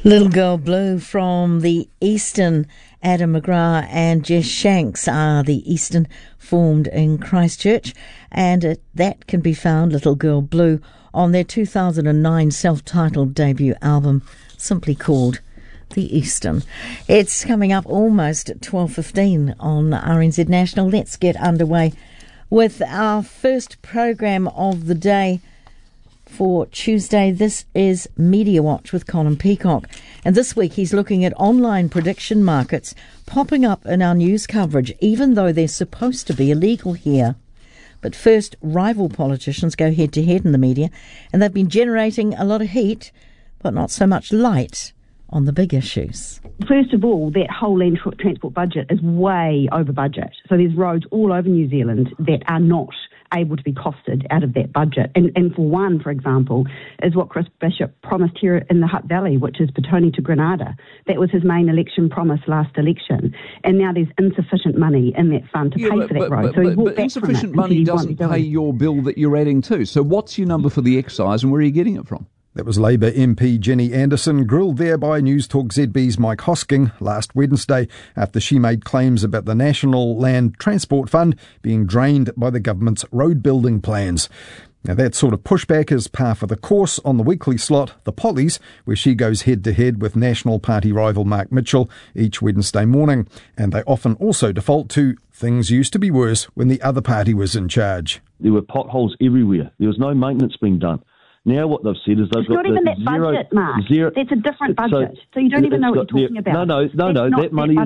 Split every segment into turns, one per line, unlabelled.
Little Girl Blue from the Eastern. Adam McGrath and Jess Shanks are the Eastern, formed in Christchurch, and that can be found, Little Girl Blue, on their 2009 self-titled debut album, simply called The Eastern. It's coming up almost at 12:15 on RNZ National. Let's get underway with our first program of the day for Tuesday. This is Media Watch with Colin Peacock, and this week he's looking at online prediction markets popping up in our news coverage, even though they're supposed to be illegal here. But first, rival politicians go head to head in the media, and they've been generating a lot of heat, but not so much light on the big issues.
First of all, that whole land transport budget is way over budget. So there's roads all over New Zealand that are not able to be costed out of that budget. And for one, for example, is what Chris Bishop promised here in the Hutt Valley, which is Petone to Granada. That was his main election promise last election. And now there's insufficient money in that fund to pay for that road.
But insufficient money doesn't pay your bill that you're adding to. So what's your number for the excise and where are you getting it from?
That was Labour MP Jenny Anderson, grilled there by News Talk ZB's Mike Hosking last Wednesday after she made claims about the National Land Transport Fund being drained by the government's road building plans. Now, that sort of pushback is par for the course on the weekly slot, The Pollies, where she goes head-to-head with National Party rival Mark Mitchell each Wednesday morning. And they often also default to things used to be worse when the other party was in charge.
There were potholes everywhere. There was no maintenance being done. Now what they've said is they've
it's
got
not even that
zero,
budget, Mark.
Zero,
that's a different budget. So you don't even know what you're talking about.
No. That money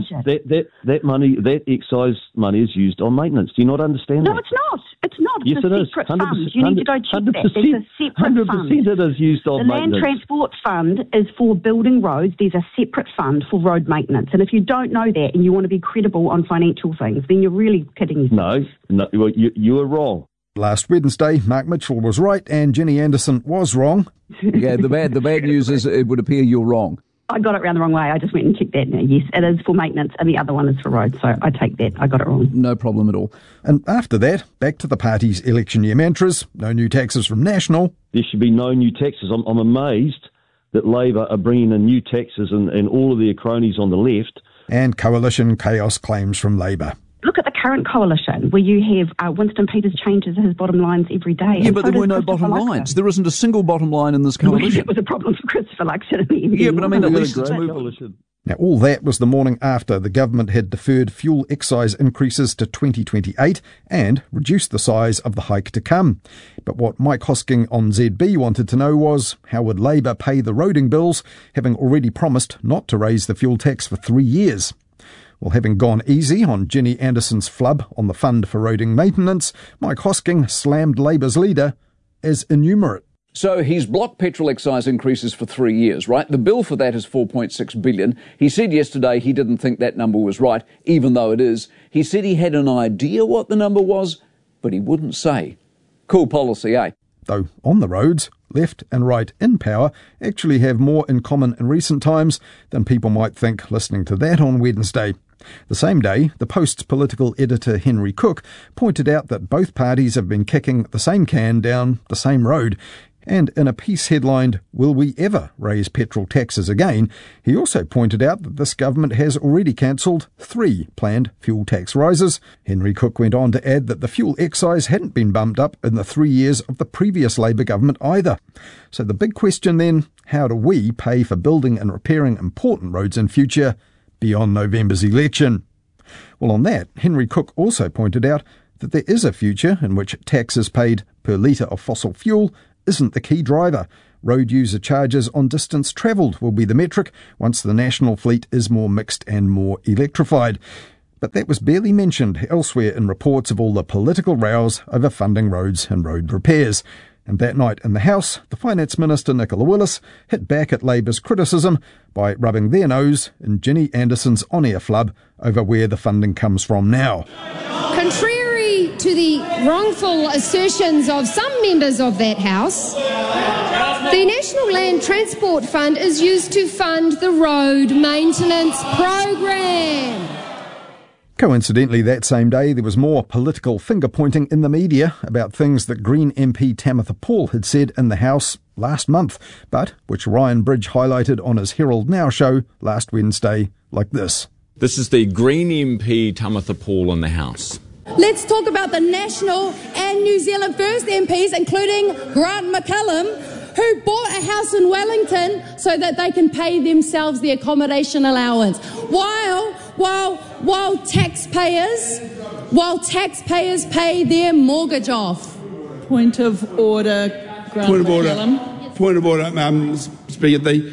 that excise money is used on maintenance. Do you not understand that?
No, it's not. It's not.
Yes,
it's a separate fund. You need to go check that. It's a separate fund.
100% it is used on maintenance.
The Land Transport Fund is for building roads. There's a separate fund for road maintenance. And if you don't know that and you want to be credible on financial things, then you're really kidding yourself.
No, you are wrong.
Last Wednesday, Mark Mitchell was right and Jenny Anderson was wrong.
Yeah, the bad news is it would appear you're wrong.
I got it round the wrong way. I just went and checked that. Yes, it is for maintenance and the other one is for roads. So I take that. I got it wrong.
No problem at all.
And after that, back to the party's election year mantras. No new taxes from National.
There should be no new taxes. I'm amazed that Labour are bringing in new taxes and all of their cronies on the left.
And coalition chaos claims from Labour.
Look at the current coalition where you have Winston Peters changes his bottom lines every day.
Yeah, but there were no bottom lines. There isn't a single bottom line in this coalition.
It was a problem for Christopher Luxon.
Yeah, but I mean, at least it's
coalition.
Now, all that was the morning after the government had deferred fuel excise increases to 2028 and reduced the size of the hike to come. But what Mike Hosking on ZB wanted to know was, how would Labour pay the roading bills, having already promised not to raise the fuel tax for 3 years? Well, having gone easy on Jenny Anderson's flub on the fund for roading maintenance, Mike Hosking slammed Labour's leader as innumerate.
So he's blocked petrol excise increases for 3 years, right? The bill for that is $4.6 billion. He said yesterday he didn't think that number was right, even though it is. He said he had an idea what the number was, but he wouldn't say. Cool policy, eh?
Though on the roads, left and right in power actually have more in common in recent times than people might think listening to that on Wednesday. The same day, the Post's political editor Henry Cook pointed out that both parties have been kicking the same can down the same road. And in a piece headlined, "Will we ever raise petrol taxes again?" he also pointed out that this government has already cancelled 3 planned fuel tax rises. Henry Cook went on to add that the fuel excise hadn't been bumped up in the 3 years of the previous Labour government either. So the big question then, how do we pay for building and repairing important roads in future beyond November's election? Well, on that, Henry Cook also pointed out that there is a future in which taxes paid per litre of fossil fuel isn't the key driver. Road user charges on distance travelled will be the metric once the national fleet is more mixed and more electrified. But that was barely mentioned elsewhere in reports of all the political rows over funding roads and road repairs. And that night in the House, the Finance Minister Nicola Willis hit back at Labour's criticism by rubbing their nose in Jenny Anderson's on-air flub over where the funding comes from now.
Contrary to the wrongful assertions of some members of that House, the National Land Transport Fund is used to fund the road maintenance program.
Coincidentally, that same day, there was more political finger-pointing in the media about things that Green MP Tamitha Paul had said in the House last month, but which Ryan Bridge highlighted on his Herald Now show last Wednesday like this.
This is the Green MP Tamitha Paul in the House.
Let's talk about the National and New Zealand First MPs, including Grant McCallum, who bought a house in Wellington so that they can pay themselves the accommodation allowance, while taxpayers pay their mortgage off.
Point of order, Grant McCallum.
Point of order, Speaker.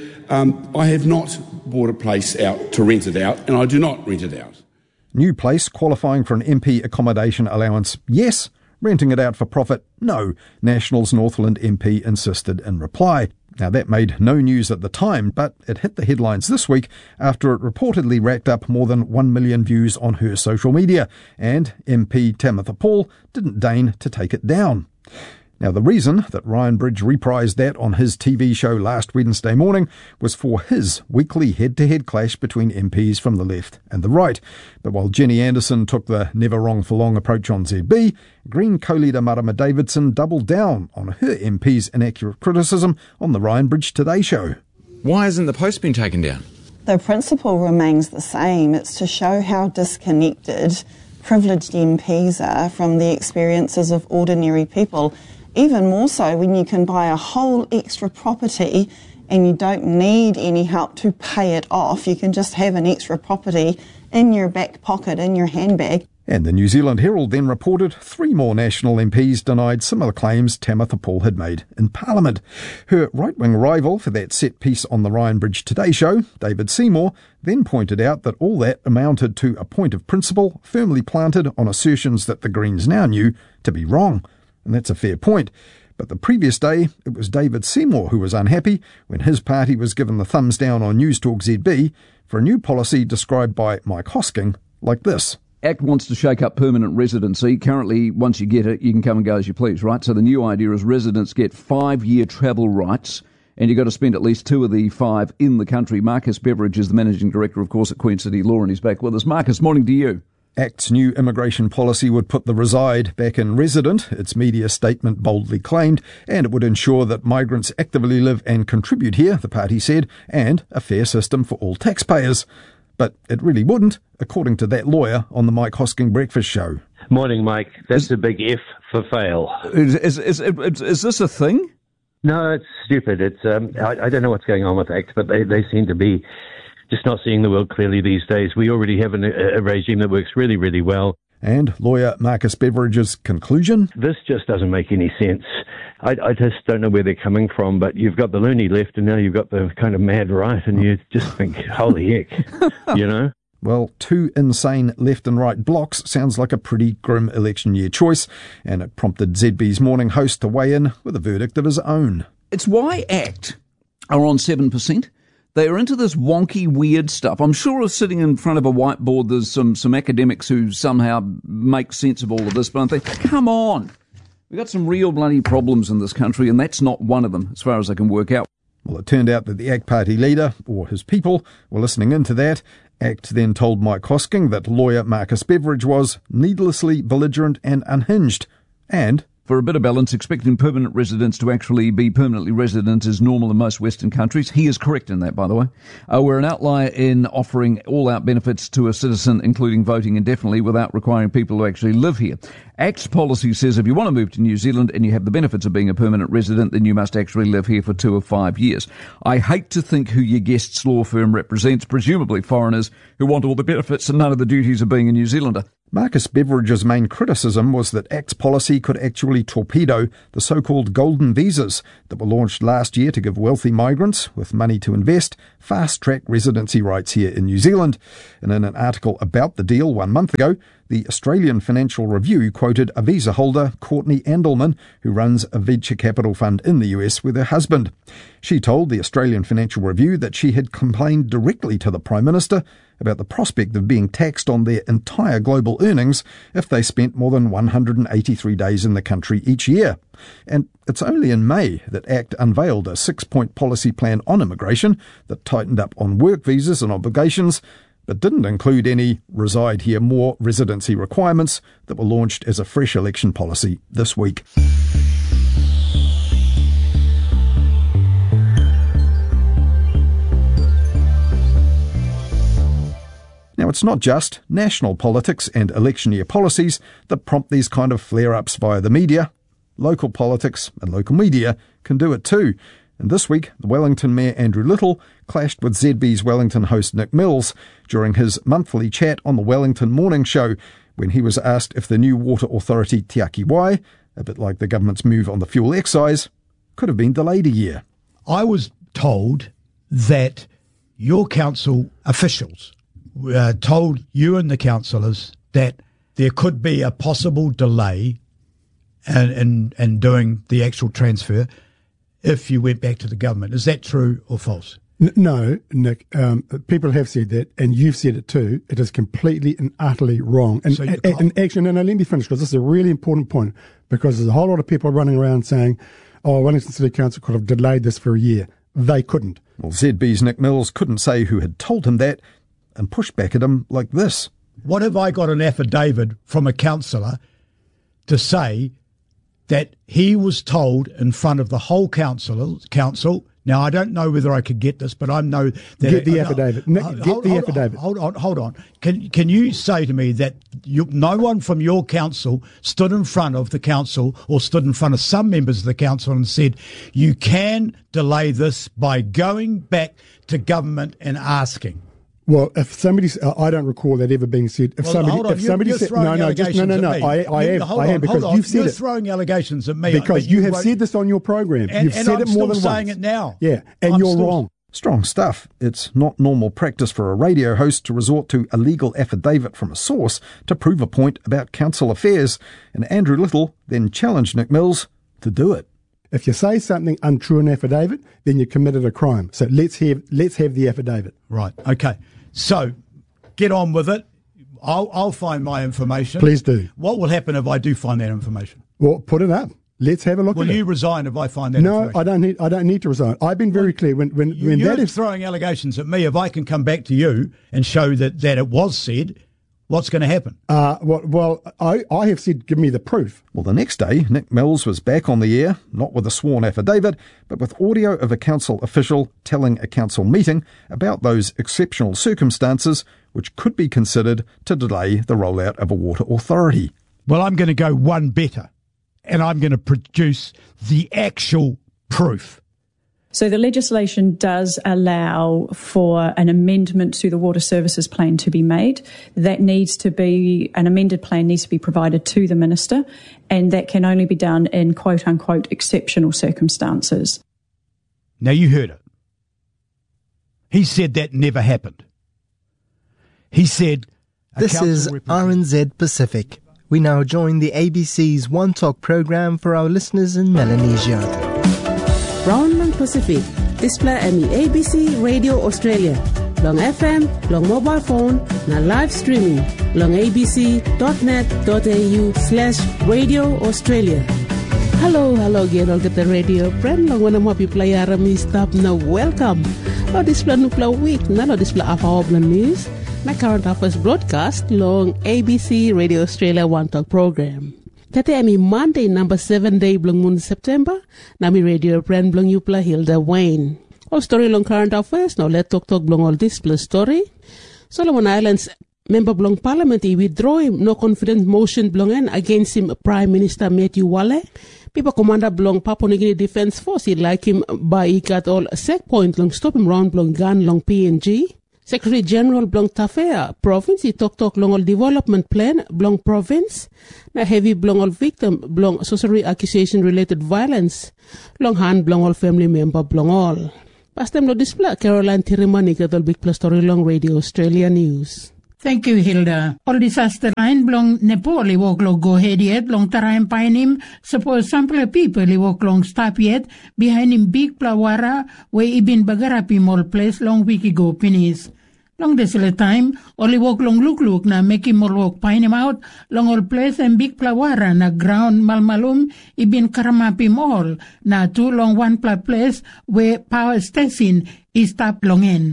I have not bought a place out to rent it out, and I do not rent it out.
New place qualifying for an MP accommodation allowance, yes. Renting it out for profit, no, National's Northland MP insisted in reply. Now, that made no news at the time, but it hit the headlines this week after it reportedly racked up more than 1 million views on her social media, and MP Tamitha Paul didn't deign to take it down. Now, the reason that Ryan Bridge reprised that on his TV show last Wednesday morning was for his weekly head-to-head clash between MPs from the left and the right. But while Jenny Anderson took the never wrong for long approach on ZB, Green co-leader Marama Davidson doubled down on her MP's inaccurate criticism on the Ryan Bridge Today show.
Why hasn't the post been taken down?
The principle remains the same. It's to show how disconnected privileged MPs are from the experiences of ordinary people. Even more so when you can buy a whole extra property and you don't need any help to pay it off. You can just have an extra property in your back pocket, in your handbag.
And the New Zealand Herald then reported 3 more National MPs denied similar claims Tamitha Paul had made in Parliament. Her right-wing rival for that set piece on the Ryan Bridge Today show, David Seymour, then pointed out that all that amounted to a point of principle firmly planted on assertions that the Greens now knew to be wrong. And that's a fair point. But the previous day, it was David Seymour who was unhappy when his party was given the thumbs down on News Talk ZB for a new policy described by Mike Hosking like this.
ACT wants to shake up permanent residency. Currently, once you get it, you can come and go as you please, right? So the new idea is residents get 5-year travel rights, and you've got to spend at least 2 of the 5 in the country. Marcus Beveridge is the Managing Director, of course, at Queen City Law, and he's back with us. Marcus, morning to you. ACT's new immigration policy would put the reside back in resident, its media statement boldly claimed, and it would ensure that migrants actively live and contribute here, the party said, and a fair system for all taxpayers. But it really wouldn't, according to that lawyer on the Mike Hosking Breakfast Show.
Morning, Mike. That's a big F for fail.
Is this a thing?
No, it's stupid. It's I don't know what's going on with ACT, but they seem to be just not seeing the world clearly these days. We already have a regime that works really, really well.
And lawyer Marcus Beveridge's conclusion?
This just doesn't make any sense. I just don't know where they're coming from, but you've got the loony left and now you've got the kind of mad right, and you just think, holy heck, you know?
Well, 2 insane left and right blocks sounds like a pretty grim election year choice, and it prompted ZB's morning host to weigh in with a verdict of his own. It's why ACT are on 7%. They are into this wonky, weird stuff. I'm sure sitting in front of a whiteboard there's some academics who somehow make sense of all of this, but I'm thinking, come on. We've got some real bloody problems in this country, and that's not one of them, as far as I can work out. Well, it turned out that the ACT party leader, or his people, were listening into that. ACT then told Mike Hosking that lawyer Marcus Beveridge was needlessly belligerent and unhinged, and for a bit of balance, expecting permanent residents to actually be permanently resident is normal in most Western countries. He is correct in that, by the way. We're an outlier in offering all-out benefits to a citizen, including voting indefinitely, without requiring people to actually live here. ACT's policy says if you want to move to New Zealand and you have the benefits of being a permanent resident, then you must actually live here for 2 or 5 years. I hate to think who your guest's law firm represents, presumably foreigners who want all the benefits and none of the duties of being a New Zealander. Marcus Beveridge's main criticism was that ACT's policy could actually torpedo the so-called golden visas that were launched last year to give wealthy migrants with money to invest fast-track residency rights here in New Zealand. And in an article about the deal 1 month ago, the Australian Financial Review quoted a visa holder, Courtney Andelman, who runs a venture capital fund in the US with her husband. She told the Australian Financial Review that she had complained directly to the Prime Minister about the prospect of being taxed on their entire global earnings if they spent more than 183 days in the country each year. And it's only in May that ACT unveiled a 6-point policy plan on immigration that tightened up on work visas and obligations, but didn't include any reside here more residency requirements that were launched as a fresh election policy this week. Now, it's not just national politics and election year policies that prompt these kind of flare-ups via the media. Local politics and local media can do it too. And this week, the Wellington Mayor Andrew Little clashed with ZB's Wellington host Nick Mills during his monthly chat on the Wellington Morning Show when he was asked if the new water authority Te Aki Wai, a bit like the government's move on the fuel excise, could have been delayed a year.
I was told that your council officials told you and the councillors that there could be a possible delay in doing the actual transfer if you went back to the government. Is that true or false?
No, Nick. People have said that, and you've said it too. It is completely and utterly wrong. And, actually, no, let me finish, because this is a really important point, because there's a whole lot of people running around saying, oh, Wellington City Council could have delayed this for a year. They couldn't.
Well, ZB's Nick Mills couldn't say who had told him that and pushed back at him like this.
What if I got an affidavit from a councillor to say that he was told in front of the whole council? Now, I don't know whether I could get this, but I know that...
Get the affidavit. Nick, get the affidavit.
Hold on. Can you say to me that no one from your council stood in front of the council or stood in front of some members of the council and said, you can delay this by going back to government and asking?
Well, if somebody, I don't recall that ever being said. If somebody said, no, I have, because you've said it.
You're throwing allegations at me.
Because you have said this on your program. You've said it more than once.
And I'm still saying it now.
Yeah, and you're wrong.
Strong stuff. It's not normal practice for a radio host to resort to a legal affidavit from a source to prove a point about council affairs. And Andrew Little then challenged Nick Mills to do it.
If you say something untrue in an affidavit, then you committed a crime. So let's have the affidavit.
Right. Okay. So, get on with it. I'll find my information.
Please do.
What will happen if I do find that information?
Well, put it up. Let's have a look at it.
Will you resign if I find that information?
No, I don't need to resign. I've been very clear. When
you're throwing allegations at me, if I can come back to you and show that it was said, what's going to happen?
I have said, give me the proof.
Well, the next day, Nick Mills was back on the air, not with a sworn affidavit, but with audio of a council official telling a council meeting about those exceptional circumstances which could be considered to delay the rollout of a water authority.
Well, I'm going to go one better, and I'm going to produce the actual proof.
So the legislation does allow for an amendment to the water services plan to be made. That needs to be, an amended plan needs to be provided to the minister, and that can only be done in quote unquote exceptional circumstances.
Now you heard it. He said that never happened. He said...
This is RNZ Pacific. We now join the ABC's One Talk program for our listeners in Melanesia.
Brownland Pacific, display any ABC Radio Australia, long FM, long mobile phone, na live streaming, long abc.net.au/Radio Australia. Hello, Gerald at the radio. Brand long wana mo people yarami stop na welcome. Lo display nupla week, na lo display our news, na current affairs broadcast long ABC Radio Australia One Talk program. Tate ami Monday number 7 day blong moon September. Nami radio brand blong yupla Hilda Wayne. All story long current affairs. Now let talk blong all this plus story. Solomon Islands member blong parliament he withdraw him no confidence motion blongen against him Prime Minister Matthew Wale. People commander blong Papua New Guinea Defence Force he like him by he got all sec point long stop him round blong gun long PNG. Secretary General Blong Tafea Province, he talk long all development plan Blong Province, na heavy Blong all victim Blong sorcery accusation related violence, long hand Blong all family member Blong all. Past time no display Caroline Tirimani katol big plus story long Radio Australia News.
Thank you, Hilda. All disaster line blong Nepal walk long go ahead yet long tarayan pain him. Suppose sample people walk long stop yet behind him big plawara where ibin bagarapi mall place long wiki go pinis. Long desile time, only walk long look na make him walk pine him out, long all place and big plawara na ground malmalum, ibin karamapi mall, na too long one place where power station is tap long in.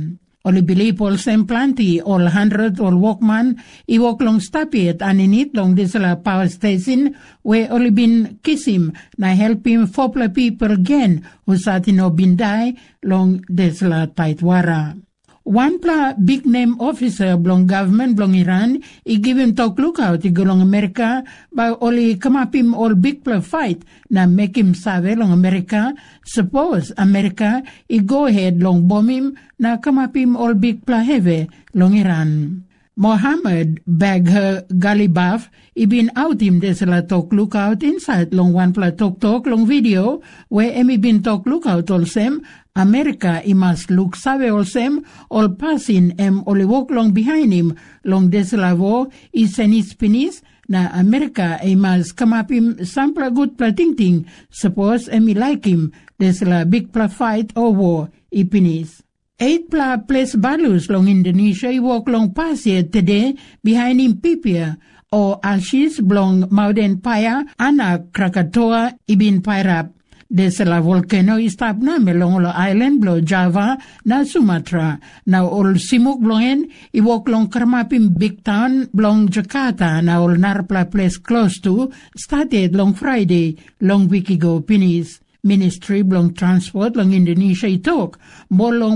Oli bili pol sem planti ol 100 ol walkman I walk long stapiet aninit long disla power station where oli bin kiss him na help him fopla people again who sat in obindai long disla taitwara. One big name officer belong government belong Iran, I give him talk lookout, I go long America, but only come up him all big fight, na make him save long America. Suppose America, I go ahead long bomb him, na come up him all big heavy long Iran. Mohammed Bagher Galibaf, I been out him desala talk lookout inside long one talk long video, where Emi been talk lookout all same, America I must look save all same, all passing only walk long behind him, long desala vo, I send his penis, na America I must come up him sample good ting, suppose Emi like him, desala big fight or war, I penis. 8 place balus long Indonesia I walk long past here today behind him Pipia or Ashes blong Mauden Paya anak Krakatoa ibin Pairap. Desala volcano istap na melong island blow Java na Sumatra. Now all simuk blongen I walk long Kermapim big town blong Jakarta na all Narpla place close to started long Friday long week ago pinis. Ministry belong transport long Indonesia I talk more long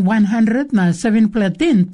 107,000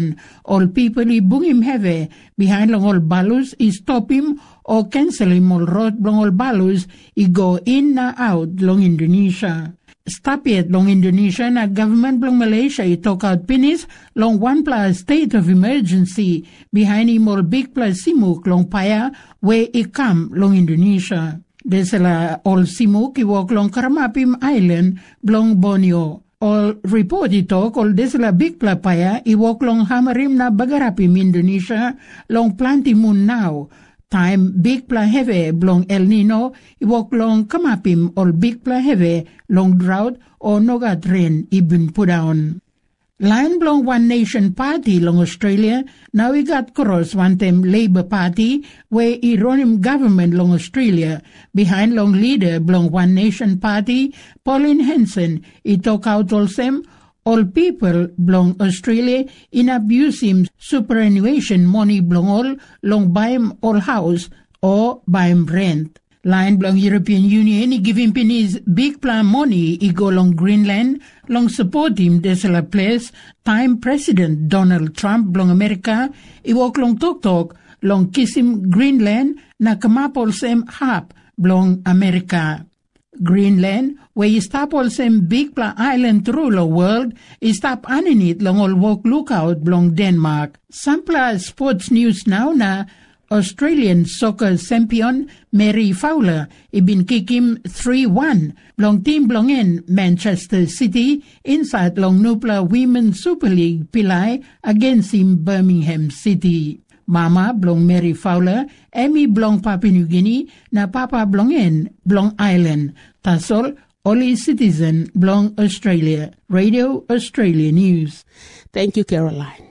all people I bung him heavy behind long all balus I stop him or cancel him all road belong all balus I go in na out long Indonesia. Stop it long Indonesia na government belong Malaysia I talk out pinis long 1 state of emergency behind him all big simuk long Paya where I come long Indonesia. Desala all simuk I walk long Karamapim Island, blong Borneo. All report I talk, all desala big Paya, I walk long Hamarim na Bagarapim Indonesia, long Plantimun now. Time big heavy, blong El Nino, I walk long Kamapim, all big heavy, long drought, or nogat rain, ibn put down. Line belong One Nation Party long Australia, now we got cross one time Labour Party, where Ironim government long Australia, behind long leader belong One Nation Party, Pauline Hanson, he talk out all same, all people belong Australia, in abuse him superannuation money belong all, long buy him all house, or buy him rent. Line belong European Union, he give him his big plan money, he go long Greenland, long support him desala place, time President Donald Trump belong America, he walk long talk, long kiss him Greenland, na kamapol sem hap belong America. Greenland, where he stop all same big island through the world, he stop underneath long all walk lookout belong Denmark. Sample sports news now na, Australian soccer champion Mary Fowler, he been kick him 3-1. Long team belong in Manchester City, inside long Nupla Women's Super League Pillai against him Birmingham City. Mama belong Mary Fowler, Emmy belong Papua New Guinea, na Papa belong in belong Island. Tasol, only citizen belong Australia. Radio Australia News.
Thank you, Caroline.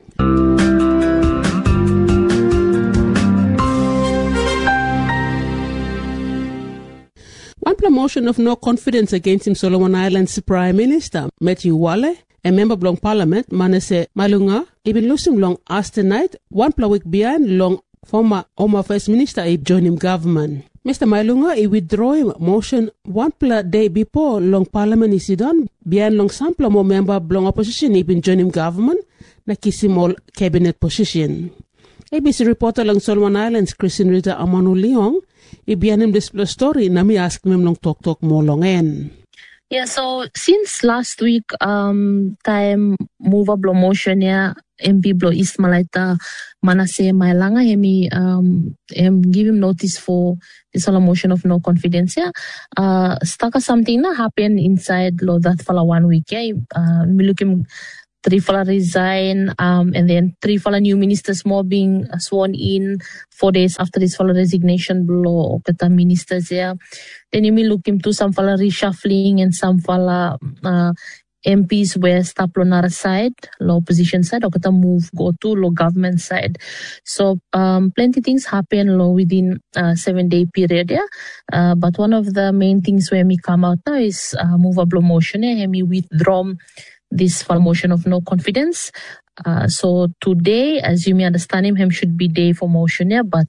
One motion of no confidence against him Solomon Islands Prime Minister Matthew Wale, a member of long Parliament Manasseh Malunga, even losing long Aston night, 1 week behind long former Home First Minister he joined him government. Mr. Malunga he withdraw him motion 1 day before long Parliament is done, behind long sample more member long opposition he been join him government, na kiss him all cabinet position. ABC reporter long Solomon Islands Christine Rita Amanu Leong, ibianim display story na mi ask him long talk more long en.
Yeah, so since last week, time move up motion ya MP blo East Malaita Manasseh Mailanga hemi give him notice for this motion of no confidence ya. Staka something na happen inside lo that fala 1 week ya. We look him 3 fella resign, and then 3 fella new ministers more being sworn in 4 days after this fella resignation blow kata ministers yeah. Then you may look into some fella reshuffling and some fella MPs were stop on our side, low opposition side, or kata move go to low government side. So plenty things happen low within 7-day period, yeah. But one of the main things where me come out now is move a blow motion, me withdraw this motion of no confidence. So today, as you may understand him should be day for motion, yeah, but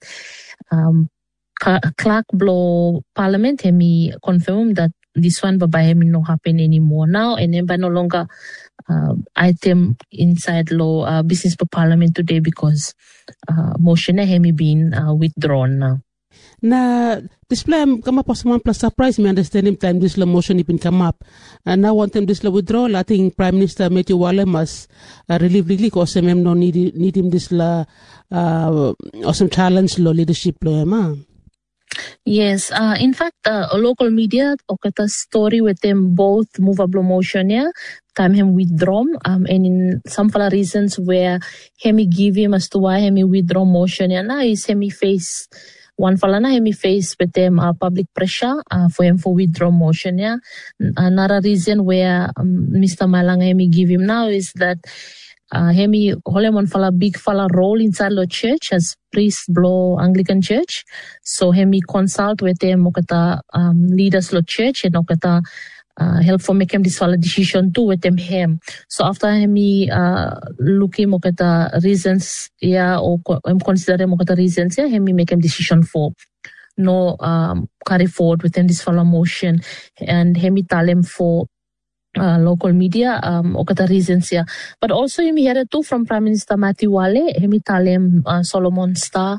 Clark Blow Parliament, he confirmed that this one babai no happen anymore now, and then no longer item inside law business for Parliament today because motion hemi been withdrawn now.
Na display come up as one plus surprise me understand him time this motion it been come up and now want them this withdrawal. I think Prime Minister Matthew Wale must relieve legally because him no need him this awesome challenge law leadership law.
Yes, in fact, a local media okata story with them both move a blow motion, yeah, time him withdrawn, and in some reasons where hemi give him as to why hemi withdraw motion, yeah, now is hemi face one falana hemi face with them public pressure for him for withdraw motion, yeah. Another reason where Mr. Malanga hemi give him now is that hemi holemon fala big fala role inside the church as priest blow Anglican church. So hemi consult with them okata leaders lo church and okata help for make him this fala decision too with them him. So after hemi looking okata reasons yeah or consider him okata reasons yeah hemi make him decision for no carry forward within this fala motion and hemi tell him for local media okata reasons yeah, but also you hear it too from Prime Minister Matthew Wale. Hemi talem Solomon Star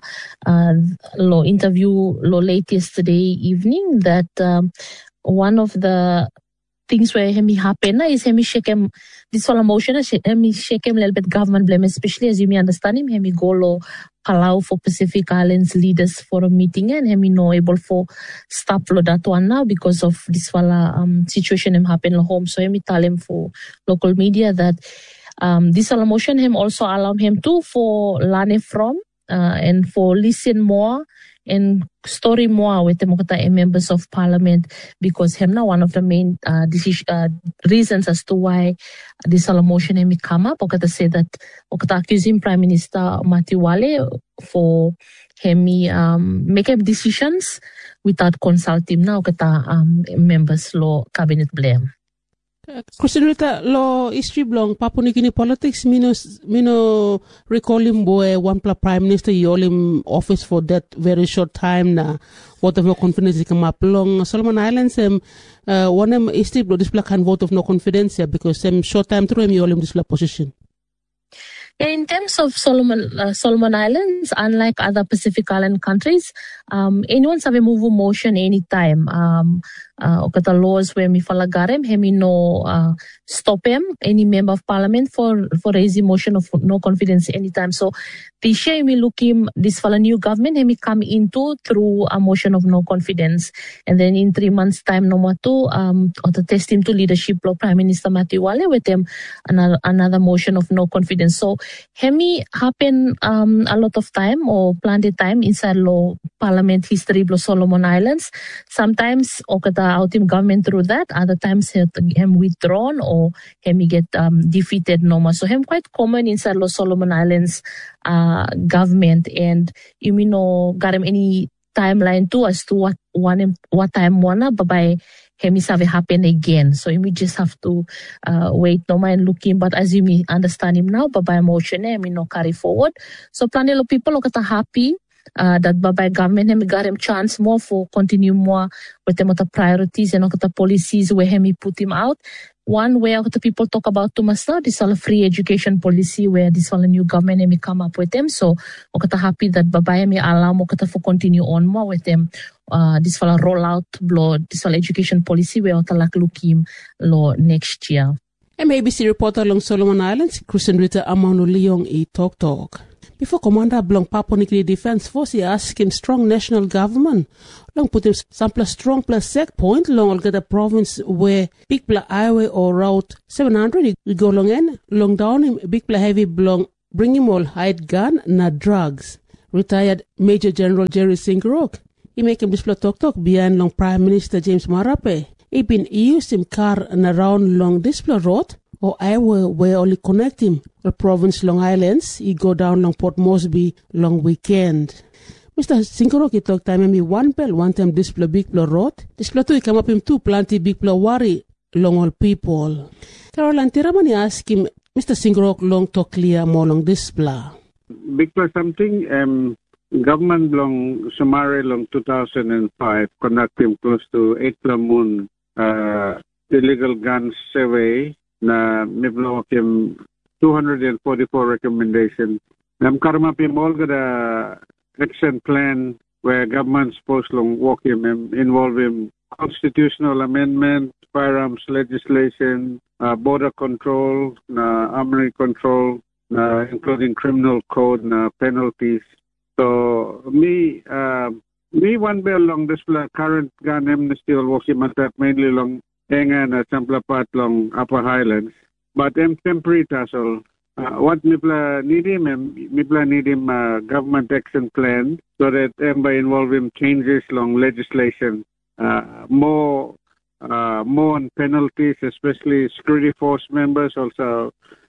lo interview lo late yesterday evening that one of the things where hemi happen is hemi shake him this whole emotion hemi shake him a little bit government blame, especially as you may understand him hemi go lo allow for Pacific Islands leaders for a meeting and hemi no able for stop lo that one now because of this wala situation him happen lo home. So hemi tell him for local media that this wala motion him also allow him too for learn from and for listen more and story more with the members of Parliament because him now one of the main reasons as to why this motion him come up. Okata say that okata accusing Prime Minister Matthew Wale for him make decisions without consulting now okata members law cabinet blame.
Christian Rita lo history blong Papua New Guinea politics mino recall him boy one Prime Minister you him office for that very short time na whatever confidence he come up long Solomon Islands one history blow display can vote of no confidence because short time through him you him display position.
Yeah, in terms of Solomon Islands, unlike other Pacific Island countries, anyone have a move motion anytime. Okata laws where mi falagarem, hemi no stop him, any member of Parliament for raising motion of no confidence anytime. So this year we look him this fala new government hemi come into through a motion of no confidence, and then in 3 months time no more to test him to leadership law Prime Minister Matthew Wale with him another motion of no confidence. So hemi happen a lot of time or plenty time inside law Parliament history blow Solomon Islands. Sometimes okata out him government through that, other times him withdrawn or him get defeated no more. So him quite common inside law Solomon Islands government, and you know got him any timeline too as to what time wanna by him is have happen again. So you just have to wait no mind looking, but as you may understand him now by motion him no carry forward. So plenty of people look at happy that by government him got him chance more for continue more with them the priorities and the policies where him put him out. One way the people talk about to master this all free education policy where this all new government him come up with them. So okata happy that babay me allow okata for continue on more with them. This all roll out blow this all education policy where otalak looking law next year.
And ABC reporter along Solomon Islands, Christian Rita Amano Leong Talk. Before Commander Blong Papua New Guinea Defence Force, he asked him strong national government. Long put him sample strong plus set point long all get a province where big pla highway or route 700 we go long in long down him big pla heavy blong bring him all hide gun na drugs. Retired Major General Jerry Singarok. He make him display talk behind long Prime Minister James Marape. He been used him car and around long display road. Or highway where only connect him the province Long Islands, he go down long Port Moresby long weekend. Mr. Singaroki talk time me one time display big pla road. Display two he come up him two plenty big pla worry long all people. Caroline, tiramani ask him, Mr. Singrok long to clear more long this blah.
Because something government long Sumari long 2005 conducted close to 8 moon illegal gun survey na niblokim 244 recommendations. Nam karma pim all the action plan where government supposed to work him involving constitutional amendment, firearms legislation, border control, armory control, including criminal code, penalties. So me one bill along this current gun amnesty will work him mainly along Enga and Samplapat along Upper Highlands. But temporary tassel. What Mipla need him government action plan so that by involving changes along legislation, more on penalties, especially security force members, also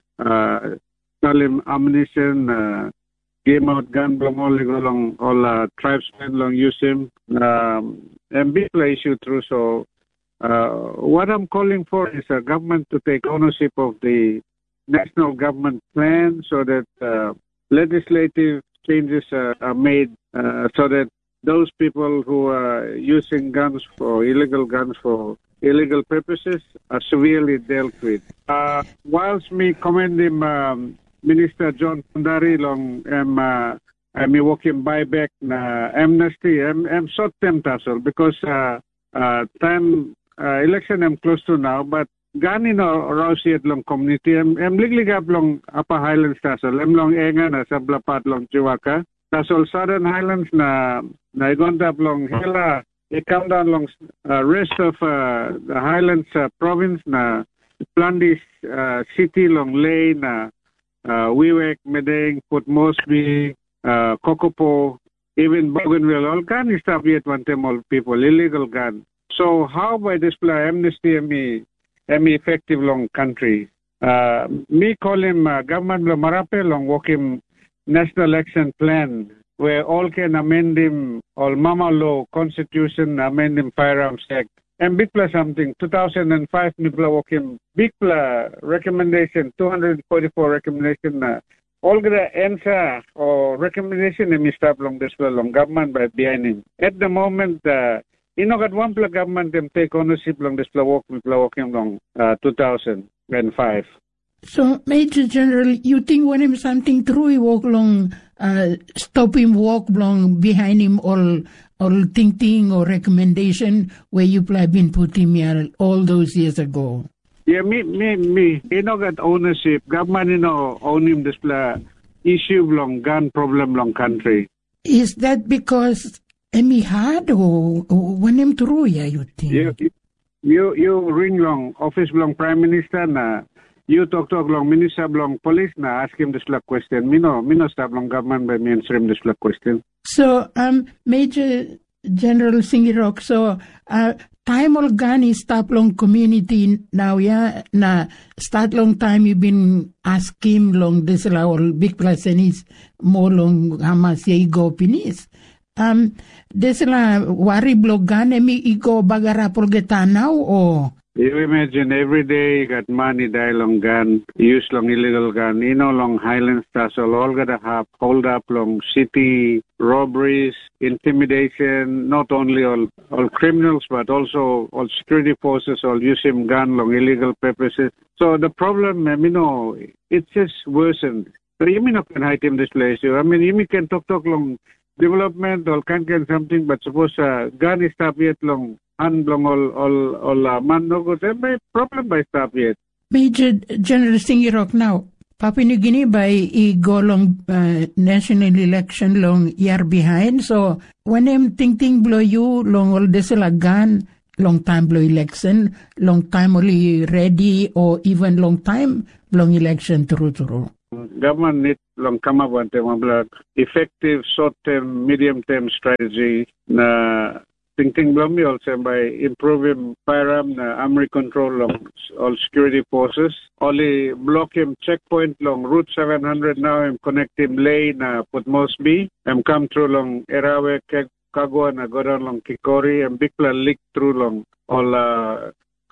ammunition, game out gun along all tribesmen along use him, and Mipla issue through. So what I'm calling for is a government to take ownership of the national government plan so that legislative changes are made so that those people who are using illegal guns for illegal purposes are severely dealt with. Whilst me commend him, Minister John Pandari long I'm working buyback amnesty, I'm short term tassel because time election I'm close to now, but Gani no Rausiat long community. I'm legally gap long Upper Highlands tassel. I'm long Enga na Sablapat long Chiwaka. Tassel Southern Highlands na igonta long Hela. It come down long rest of the Highlands province na Plandis city long Lay na Wewak, Medang, Port Moresby, Kokopo, even Bougainville. All Gani stuff yet one time all people illegal gun. So how by display amnesty me effective long country. Me call him government lo marape long work him national action plan where all can amend him all mama law constitution amend him firearms act and big plus something 2005 nibla work him big plus recommendation 244 recommendation all the answer or recommendation him stop long display long government by behind him at the moment. Got one government them take ownership long this working long 2005.
So, Major General, you think when him something true, he walk long, stop him walk long behind him all thinking or recommendation where you been put him here all those years ago?
Yeah, me. Got ownership. Government own him this issue long gun problem long country.
Is that because Emi hard or when him through, yeah, you think?
You ring long office long Prime Minister na you talk long Minister long Police na ask him this question. Me no stop long government by me answer him this question.
So Major General Singirok, so time all Ghani stop long community now, yeah, na start long time you been asking long this all big plus and is more long hamas ye go pinis. Desla wari blogane mi iko bagara polgeta now or
you imagine every day you got money die long gun, use long illegal gun, long Highlands tassel, all gotta have hold up long city robberies, intimidation, not only all criminals but also all security forces all use him gun long illegal purposes. So the problem, it's just worsened. So you not can hide him this place. I mean you can talk long development or can get something, but suppose gun is stop yet long, and long all man no go say problem by stop yet.
Major General Singirok now, Papua New Guinea by go long national election long year behind. So when them think blow you long all this gun, long time blow election, long time only ready or even long time long election through.
Government need long come up with effective short-term, medium-term strategy. Thinking blommy also by improving firearm, armory control long all security forces. Only block him checkpoint long Route 700 now and connect him lane Port Moresby and come through long Erawe, Kagwa and go down long Kikori and big leak through long all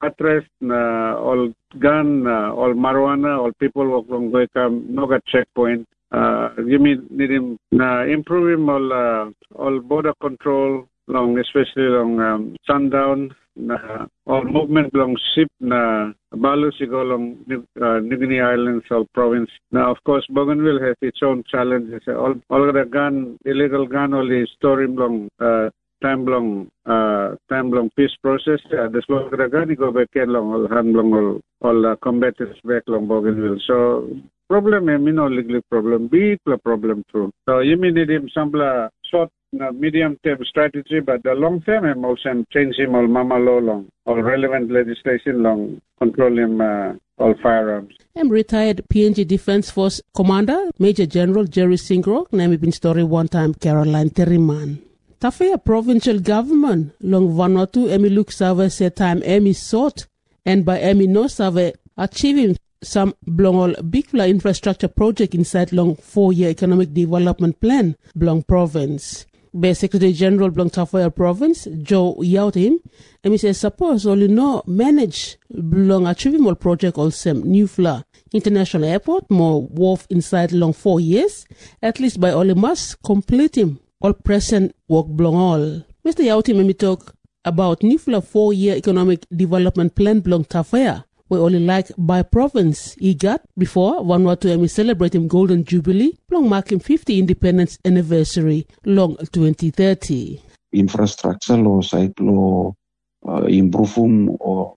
address all gun, all marijuana, all people walk long way come, no got checkpoint. You need him improve him all border control long, especially long sundown. All movement long ship Balu go along Nigini Islands or province. Now, of course, Bougainville has its own challenges. All the gun, illegal gun, only storing long time long peace process. This long the gun, you go back long all hand long all combatants back long Bougainville. So problem, legal problem, big problem too. So you may need him some short. Medium-term strategy, but the long-term, I'm also change him all mama law long, all relevant legislation long, control him all firearms.
I'm retired PNG Defence Force Commander, Major General Jerry Singrok, name been story one time Caroline Terriman. Tafea provincial government long Vanuatu Emi Luke Save said time Emi sought and by Emi no Save achieving some blong big infrastructure project inside long 4-year economic development plan blong province. By Secretary General Blong Tafea Province, Joe Yautim, and he says, suppose only no manage Blong achievable project also New Fla International Airport, more wharf inside long 4 years, at least by only must complete him all present work Blong all. Mr. Yautim, when we talk about New Fla 4-year economic development plan Blong Tafea, we only like by province he got before Vanuatu and we celebrate him Golden Jubilee, long marking 50 independence anniversary, long 2030.
Infrastructure law site law improve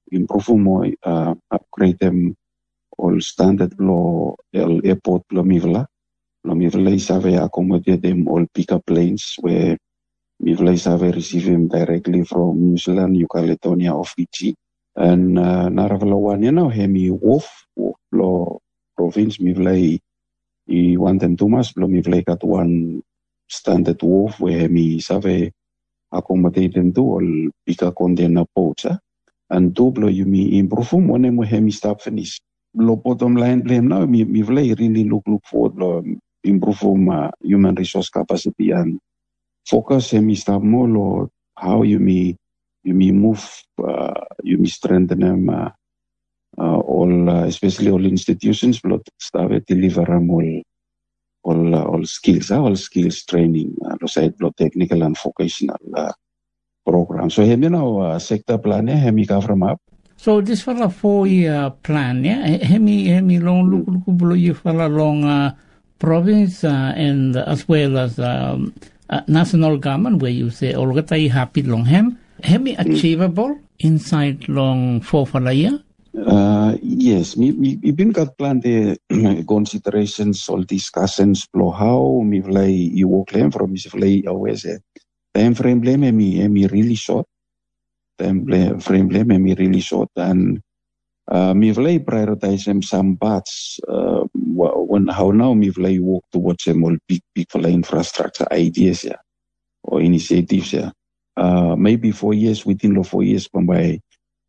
upgrade them all standard law airport law mivla is have accommodate them all pickup planes where mivla is have receive them directly from New Zealand, New Caledonia or Fiji. And Naravalawan, hemi wolf lo province mivlay I want them too much lo mivlay got one standard wolf where hemi save accommodate them to all bigger container boats and double you me improve one mo hemi stop finish lo bottom line blame now mivlay really look forward lo improve human resource capacity and focus hemi stop more lo how you me move, you may strengthen them, all, especially all institutions, but start deliver them all skills training, technical and vocational program. So, sector plan, government up.
So, this for a 4-year plan, hemi long look below you for a long province and as well as national government, where you say, all get happy long hem. Hemi achievable inside long 4 year?
Yes, we been got planned the considerations, all discussions, blow how me play you walk claim from me play always time frame blame me really short. Time frame blame me really short and me play prioritize some parts when how now me play walk towards them all big infrastructure ideas or initiatives maybe 4 years, within the 4 years, Bombay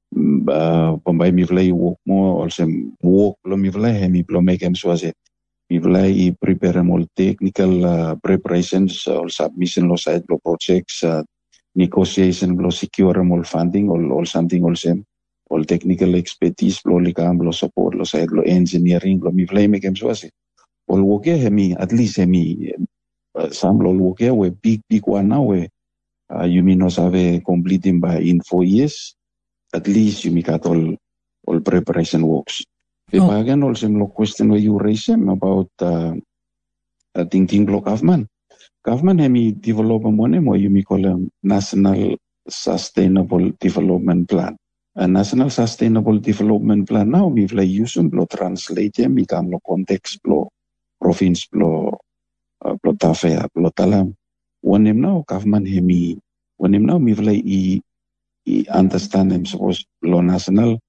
mi play walk more, also walk, mi play, mi play make him so as mi play prepare all technical preparations, all submission, all side projects, negotiation, all secure all funding, all something, all technical expertise, all licam, all support, all side, all engineering, all mi play make him so as all work hemi, at least hemi, some all work here, we big one now, we you may not have completing by in 4 years. At least you make all preparation works. If I can also question where you raise them about thinking block government. Government hemi development money more you may call them National Sustainable Development Plan. A National Sustainable Development Plan now we play use them translate them become lo context blow province blow tafea blow talam. When him now government hemi when him now me play understand him suppose law national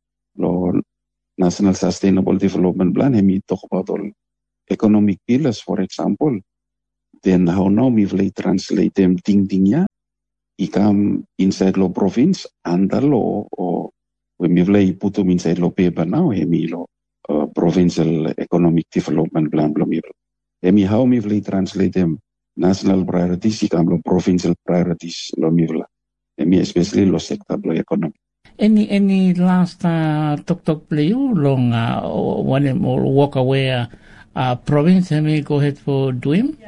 sustainable development plan hemi talk about all economic pillars for example then how now me play translate them ding come inside law province under law or when me play put them inside law paper now hemi law provincial economic development plan hemi how me play translate them national priorities, provincial priorities, especially lo sector lo economy.
Any last talk play you long when him or walk away province hemi go ahead for do him?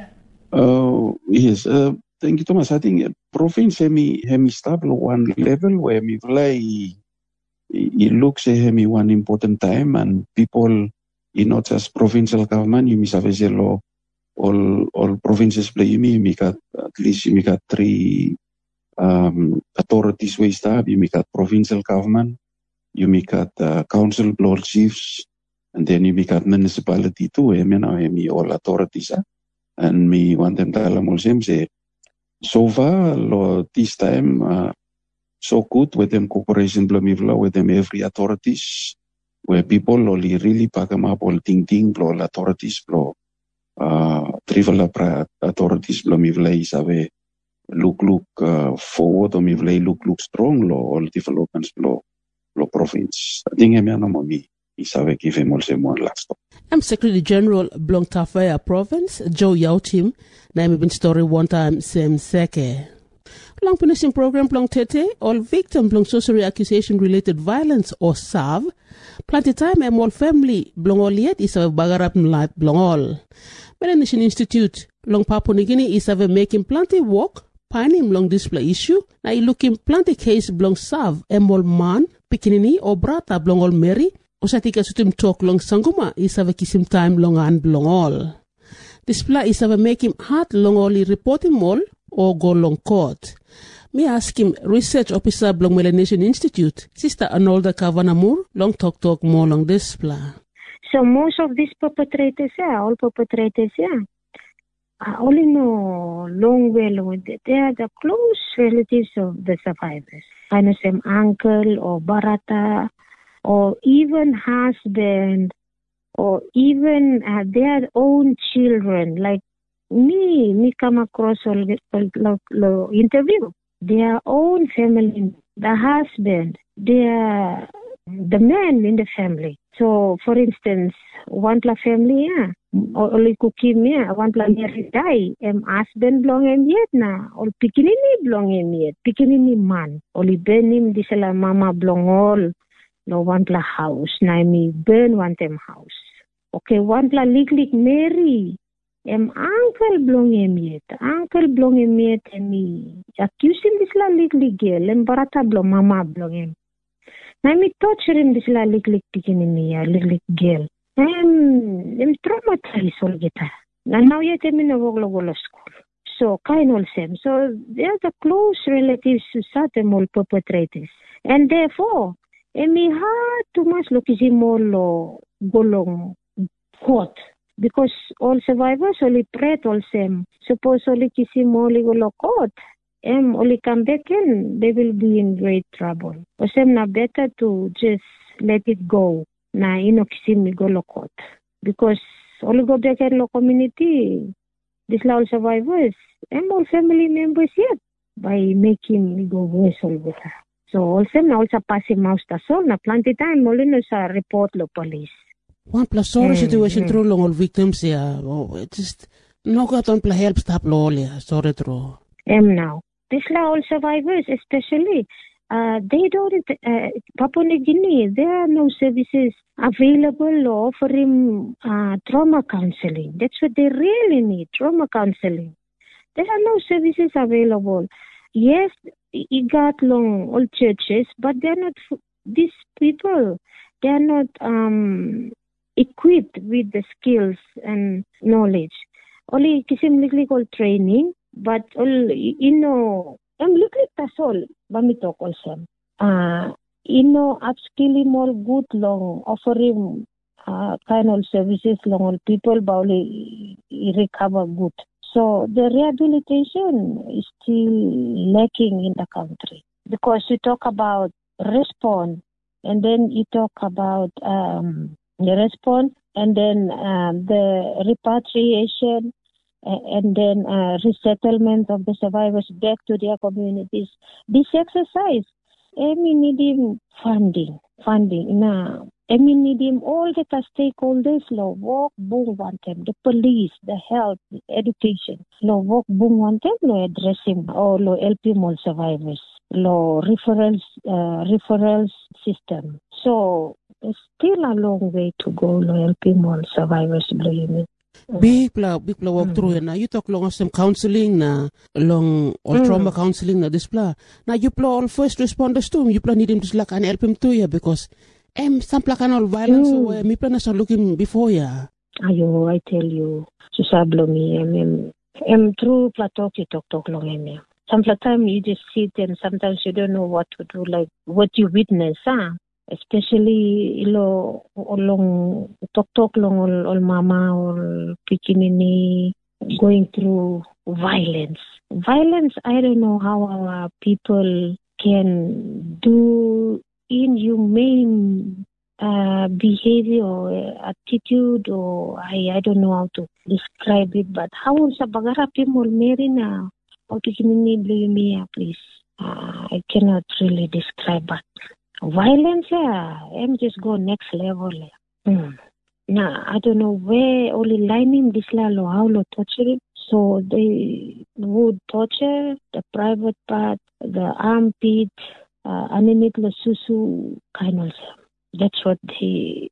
Yes. Thank you, Thomas. I think province hemi stable one level where me play it looks hemi one important time and people not just provincial government you miss all provinces play you got at least you got 3 authorities where you got provincial government, you got council lord chiefs, and then you got municipality too. I mean, all authorities, and me want them to tell them say, so far, this time, so good with them corporation blamivla with them every authorities, where people only really pack them up all ting all authorities blow, trivial authorities blamivla is away. Look forward or look strong all developments lo province. I think me isabe give him also more last.
I'm Secretary General Blong Tafaya Province, Joe Yautim, na been story one time same seke. Long punishing program Blong Tete, all victim Blong sorcery accusation related violence or SAV, plenty time all family Blong all yet isabe bagarap life Blong all. Melanesian Institute Long Papua New Guinea isabe making plenty work. Pining long display issue, na looking plenty case blong sav emol man, pikinini or brata blong all Mary, o satika sutim talk long sanguma is have a kisim time long and blong all. Display is have a make him hard long only reporting all or go long court. Me ask him research officer blong Melanesian Institute, Sister Arnolda Kavanamur, long talk more long display.
So most of these perpetrators, all perpetrators, only know long well with it. They are the close relatives of the survivors. I know some uncle or barata or even husband or even their own children. Like me come across interview. Their own family, the husband, the man in the family. So, for instance, one family, only cooking one married die, husband belong yet na, or pikinini belong yet, pikinini man, only benim disala mama belong all, no one house, na me burn one them house. Okay, one lik Mary, uncle belong yet, me accusing disala lik girl, barata belong mama belong him. Na me torture him this lik pikinini, lik girl. I'm traumatized all kita. And now yet I'm in a Woglogola school. So kind of same. So they are the close relatives to certain all perpetrators. And therefore, me hard too much look is more golong court. Because all survivors only pray all same. Suppose only kisi more go court. Only come back in, they will be in great trouble. Or some na better to just let it go. Na kisi go lokot. Because only go back in the community, these all survivors, all family members yet, by making me go worse all better. So also passing mouse the soul, na plenty time, only no sa report lo police.
One plus sorry situation through long all victims, it just no got on play help stop law, sorry through.
Now. These all survivors, especially, they don't, Papua New Guinea, there are no services available offering trauma counseling. That's what they really need, trauma counseling. There are no services available. Yes, you got long old churches, but they're not, these people, they're not equipped with the skills and knowledge. Only kisim legal training. But I'm looking at all. Bamitok also. Upskilling more good long offering kind of services long all people bawli recover good. So the rehabilitation is still lacking in the country because you talk about response and then you talk about the response and then the repatriation. And then resettlement of the survivors back to their communities. This exercise, we need him funding. Now, we need him all the stakeholders, work, boom, want them, the police, the health, the education, work, boom, want them, address him, or help him all survivors. law referrals system. So there's still a long way to go. Helping all survivors.
Big walk through na you talk long some counseling na long all trauma counseling na this blah. Now you play all first responders too. You play need him to like and help him too because some plakan all violence so me plan na looking before ya.
Ayo, I tell you, susablo mi through platok you talk long em. Sometimes you just sit and sometimes you don't know what to do, like what you witness, especially long talk long all mama or pikinini going through violence. I don't know how our people can do inhumane behavior or attitude, or I don't know how to describe it, but how sa bagarapi mo merina o pikinini blumi please. I cannot really describe that. Violence, I'm just go next level. Now, I don't know where only lining this lalo how lo torture. So they would torture the private part, the armpit, animate the susu kind of. That's what then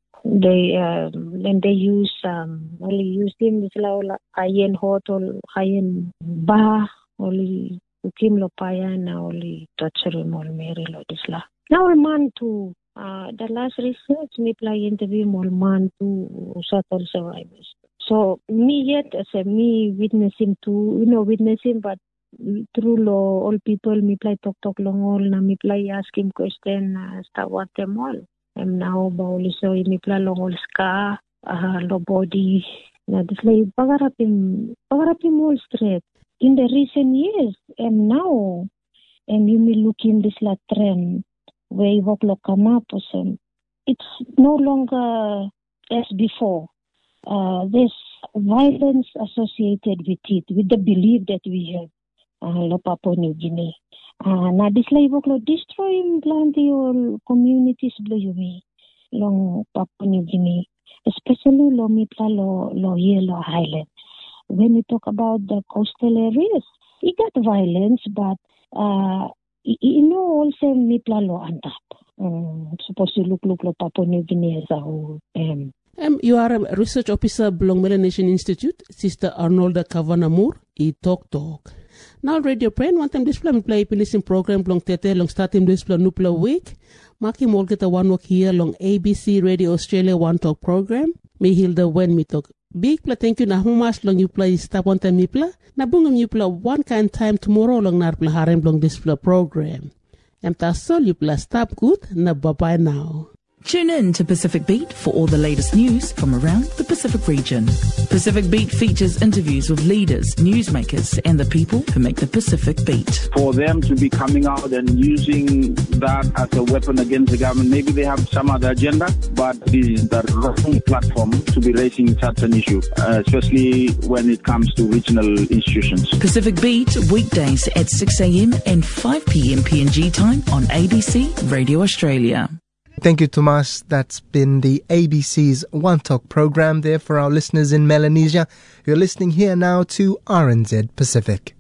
they use only use them this lalo iron hot or iron bar only ukim lo paya na only torture more meri lo this la. Now man to the last research me play interview more man to settle survivors. So me yet as a me witnessing but through law all people me play talk long all na me play ask him question start what them all. I'm now bauli so me play long all ska lo body na this like pagarapim all straight. In the recent years and now you may look in this la trend where you come up it's no longer as before. There's violence associated with it, with the belief that we have lo Papua New Guinea. Na this la ivok destroying plenty all communities blue long Papua New Guinea, especially lo mipla lo Yellow Highland. When we talk about the coastal areas, it got violence, but also mipla lo antap. Supposed to look lo Papua New Guinea as a whole.
You are a research officer belong Melanesian Institute, Sister Arnolda Kavanamur, talk. Now Radio Prain, one time display me play listening program belong tete long starting display nupla week. Maki mol get a one work here long ABC Radio Australia One Talk program. Me Hilda when me talk. Big pla thank you na humas long you play stop one time me pla. Na bungam you pla one kind time tomorrow long nar pla harem long display program. Ta sol you pla stop good na bye bye now.
Tune in to Pacific Beat for all the latest news from around the Pacific region. Pacific Beat features interviews with leaders, newsmakers, and the people who make the Pacific beat.
For them to be coming out and using that as a weapon against the government, maybe they have some other agenda, but it is the wrong platform to be raising such an issue, especially when it comes to regional institutions.
Pacific Beat, weekdays at 6 a.m. and 5 p.m. PNG time on ABC Radio Australia.
Thank you, Tomas. That's been the ABC's One Talk program there for our listeners in Melanesia. You're listening here now to RNZ Pacific.